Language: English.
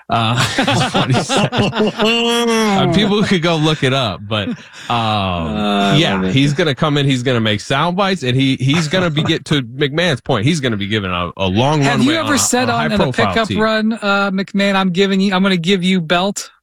That's what he said. People could go look it up, but he's going to come in. He's going to make sound bites, and he's going to get to McMahon's point. He's going to be given a long runway. Have you ever said on a pickup run, McMahon, I'm going to give you belt?